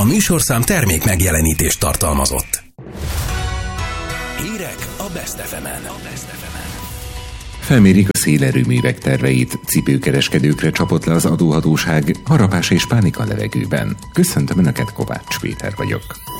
A műsorszám termék megjelenítést tartalmazott. Hírek a Best FM-en. Felmérik a szélerőművek terveit, cipőkereskedőkre csapott le az adóhatóság, harapás és pánik a levegőben. Köszöntöm Önöket, Kovács Péter vagyok.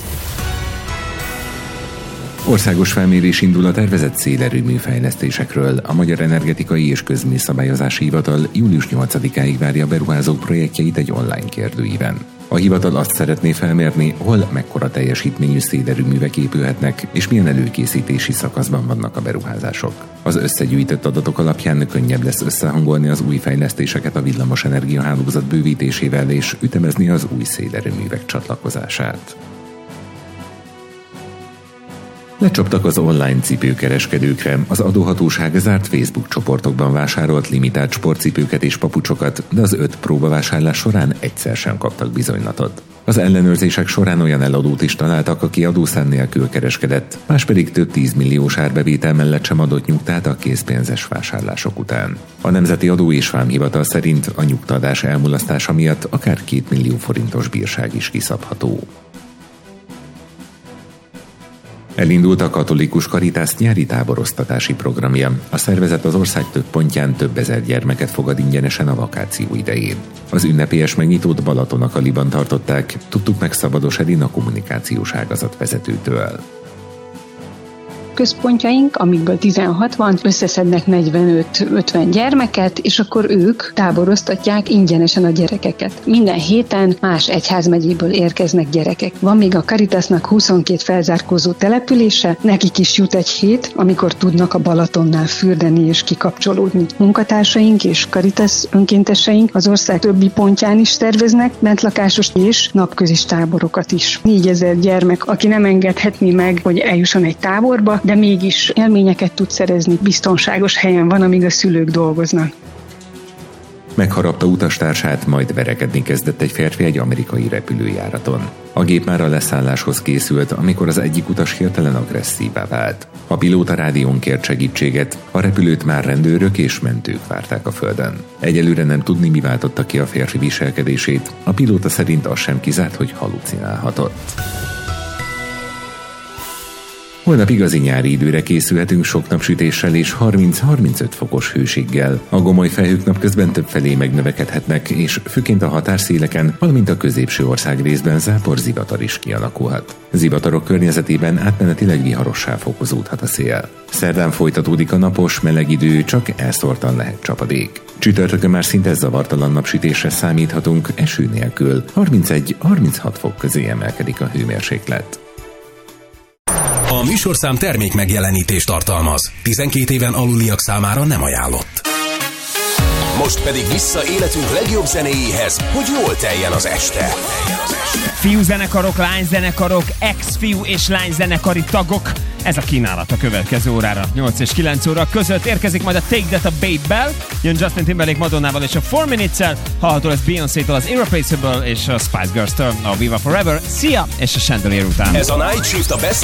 Országos felmérés indul a tervezett szélerőmű fejlesztésekről. A Magyar Energetikai és Közműszabályozási Hivatal július 8-áig várja a beruházók projektjeit egy online kérdőíven. A hivatal azt szeretné felmérni, hol mekkora teljesítményű szélerőművek épülhetnek, és milyen előkészítési szakaszban vannak a beruházások. Az összegyűjtött adatok alapján könnyebb lesz összehangolni az új fejlesztéseket a villamos energiahálózat bővítésével és ütemezni az új szélerőművek csatlakozását. Lecsaptak az online cipőkereskedőkre. Az adóhatóság zárt Facebook csoportokban vásárolt limitált sportcipőket és papucsokat, de az 5 próbavásárlás során egyszer sem kaptak bizonylatot. Az ellenőrzések során olyan eladót is találtak, aki adószám nélkül kereskedett, más pedig több 10 milliós árbevétel mellett sem adott nyugtát a készpénzes vásárlások után. A Nemzeti Adó és Vámhivatal szerint a nyugtaadás elmulasztása miatt akár 2 millió forintos bírság is kiszabható. Elindult a Katolikus Caritas nyári táboroztatási programja. A szervezet az ország több pontján több ezer gyermeket fogad ingyenesen a vakáció idején. Az ünnepélyes megnyitót Balatonakaliban tartották, tudtuk meg Szabados Edina kommunikációs ágazat vezetőtől. Központjaink, amikből 16 van, összeszednek 45-50 gyermeket, és akkor ők táboroztatják ingyenesen a gyerekeket. Minden héten más egyházmegyéből érkeznek gyerekek. Van még a Caritasnak 22 felzárkózó települése, nekik is jut egy hét, amikor tudnak a Balatonnál fürdeni és kikapcsolódni. Munkatársaink és Caritas önkénteseink az ország többi pontján is szerveznek bentlakásos és napközis táborokat is. 4000 gyermek, aki nem engedhetné meg, hogy eljusson egy táborba, de mégis élményeket tud szerezni, biztonságos helyen van, amíg a szülők dolgoznak. Megharapta utastársát, majd verekedni kezdett egy férfi egy amerikai repülőjáraton. A gép már a leszálláshoz készült, amikor az egyik utas hirtelen agresszívá vált. A pilóta rádión kért segítséget, a repülőt már rendőrök és mentők várták a földön. Egyelőre nem tudni, mi váltotta ki a férfi viselkedését, a pilóta szerint az sem kizárt, hogy halucinálhatott. Holnap igazi nyári időre készülhetünk sok napsütéssel és 30-35 fokos hőséggel. A gomoly felhők napközben többfelé megnövekedhetnek, és főként a határszéleken, valamint a középső ország részben záporzivatar is kialakulhat. Zivatarok környezetében átmenetileg viharossá fokozódhat a szél. Szerdán folytatódik a napos, meleg idő, csak elszórtan lehet csapadék. Csütörtökön már szinte zavartalan napsütésre számíthatunk, eső nélkül. 31-36 fok közé emelkedik a hőmérséklet. A műsorszám termék megjelenítést tartalmaz. 12 éven aluliak számára nem ajánlott. Most pedig vissza életünk legjobb zenéjéhez, hogy jól teljen az este. Fiúzenekarok, lányzenekarok, ex-fiú és lányzenekari tagok. Ez a kínálat a következő órára. 8 és 9 óra között érkezik majd a Take That a Babe-bel, jön Justin Timberlake Madonnával és a 4 Minutes-el, hallható lesz Beyoncé-től, az Irreplaceable és a Spice Girls-től, a Viva Forever, Sia és a Chandelier után. Ez a Night Shift a Best